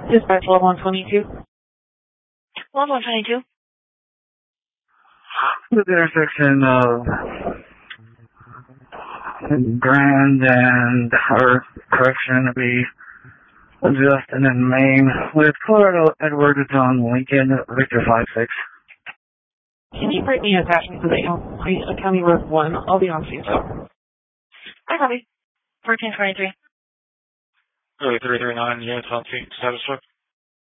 Dispatch level 122. Level 122. The intersection of Grand and Earth, correction, to be Justin and Maine with Colorado Edward John Lincoln, Victor 5-6. Can you break me attachment to the County Road 1? I'll be on scene. I copy. 1423. 339, units on scene, status check.